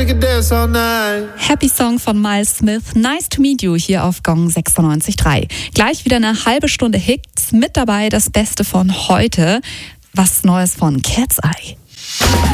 we can dance all night. Happy Song von Miles Smith, Nice to Meet You hier auf Gong 96.3. Gleich wieder eine halbe Stunde Hits, mit dabei das Beste von heute, was Neues von Cat's Eye.